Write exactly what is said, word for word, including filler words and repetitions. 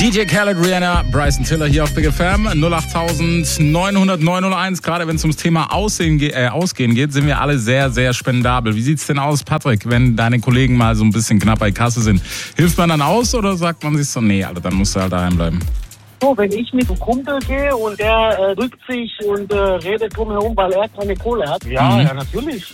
D J Khaled, Rihanna, Bryson Tiller hier auf Big F M. null acht neun null null neun null eins. Gerade wenn es ums Thema Aussehen, äh, Ausgehen geht, sind wir alle sehr, sehr spendabel. Wie sieht's denn aus, Patrick, wenn deine Kollegen mal so ein bisschen knapp bei Kasse sind? Hilft man dann aus oder sagt man sich so, nee, Alter, dann musst du halt daheim bleiben? So, wenn ich mit einem Kumpel gehe und der äh, drückt sich und äh, redet drumherum, weil er keine Kohle hat. Ja, Mhm. ja, natürlich.